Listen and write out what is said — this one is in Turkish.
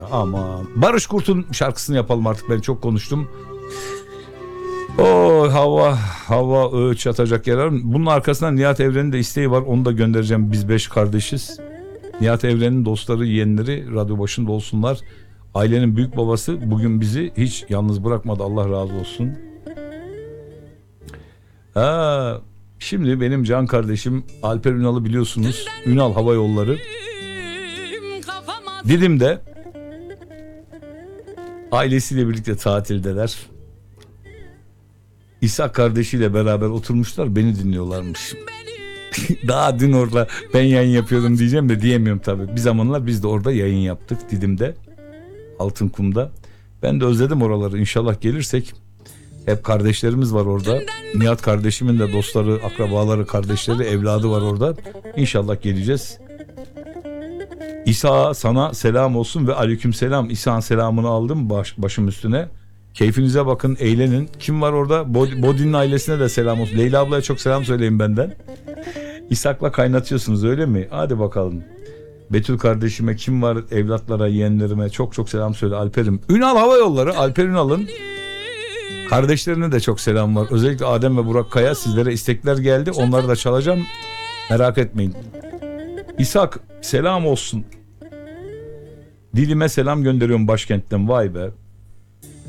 Ama Barış Kurt'un şarkısını yapalım artık, ben çok konuştum. O hava öğüt atacak yer var. Bunun arkasından Nihat Evren'in de isteği var. Onu da göndereceğim. Biz 5 kardeşiz. Nihat Evren'in dostları, yeğenleri radyo başında olsunlar. Ailenin büyük babası bugün bizi hiç yalnız bırakmadı. Allah razı olsun. Şimdi benim can kardeşim Alper Ünal'ı biliyorsunuz. Ünal Hava Yolları. Didim'de ailesiyle birlikte tatildeler. İsa kardeşiyle beraber oturmuşlar, beni dinliyorlarmış. Daha dün orada ben yayın yapıyordum diyeceğim de diyemiyorum tabii. Bir zamanlar biz de orada yayın yaptık Didim'de, Altınkum'da. Ben de özledim oraları. İnşallah gelirsek, hep kardeşlerimiz var orada. Nihat kardeşimin de dostları, akrabaları, kardeşleri, evladı var orada. İnşallah geleceğiz. İsa sana selam olsun ve aleyküm selam. İsa'nın selamını aldım başım üstüne. Keyfinize bakın, eğlenin. Kim var orada? Bodin'in ailesine de selam olsun. Leyla ablaya çok selam söyleyin benden. İshak'la kaynatıyorsunuz öyle mi? Hadi bakalım. Betül kardeşime, kim var, evlatlara, yeğenlerime çok çok selam söyle Alper'im. Ünal Hava Yolları, Alper Ünal'ın kardeşlerine de çok selam var. Özellikle Adem ve Burak Kaya, sizlere istekler geldi. Onları da çalacağım. Merak etmeyin. İshak selam olsun. Dilime selam gönderiyorum başkentten. Vay be.